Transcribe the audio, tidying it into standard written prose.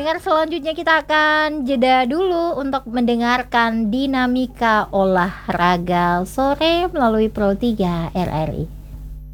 pendengar, selanjutnya kita akan jeda dulu untuk mendengarkan dinamika olahraga sore melalui Pro 3 RRI.